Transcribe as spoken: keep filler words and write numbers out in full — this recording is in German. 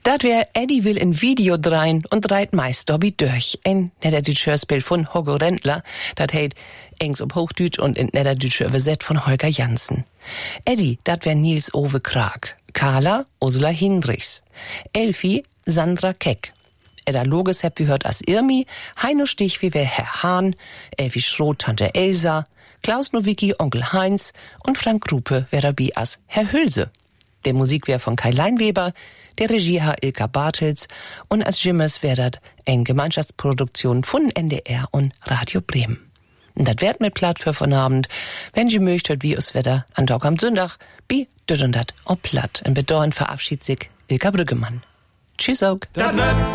Dat wär Eddie will ein Video drein und dreit meist dobi durch. Ein niederdeutsches Hörspiel von Hoggo Rentler, dat heißt engs auf Hochdeutsch und in niederdeutsche übersetzt von Holger Jansen. Eddie, dat wär Nils Ove Krag. Carla, Ursula Hinrichs. Elfi, Sandra Keck. Edda Loges heb wie hört as Irmi, Heino Stich wie wär Herr Hahn, Elfi Schroth, Tante Elsa, Klaus Nowicki, Onkel Heinz und Frank Gruppe wär dabei as Herr Hülse. Der Musik wär von Kai Leinweber, der Regie Herr Ilka Bartels und als Jimmers wär dat eng Gemeinschaftsproduktion von N D R und Radio Bremen. Und dat werd mit platt für von Abend, wenn Sie möchtet, wie es Wetter an Tag am Sonntag, bi dut und dat ob platt. Und bedauernd verabschiedet sich Ilka Brüggemann. Tschüss auch.